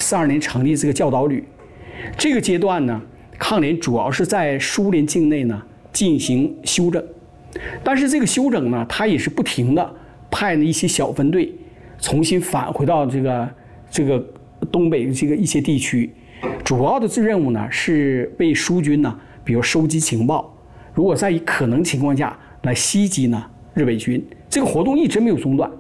1942年成立这个教导旅。这个阶段呢，抗联主要是在苏联境内呢进行休整，但是这个休整呢，它也是不停的派了一些小分队重新返回到这个东北这个一些地区，主要的任务呢是为苏军呢，比如收集情报，如果在可能情况下来袭击呢日伪军，这个活动一直没有中断。